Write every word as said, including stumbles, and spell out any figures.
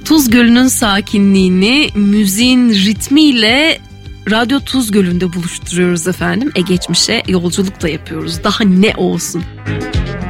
Tuz Gölü'nün sakinliğini müziğin ritmiyle Radyo Tuz Gölü'nde buluşturuyoruz efendim. E geçmişe yolculuk da yapıyoruz. Daha ne olsun?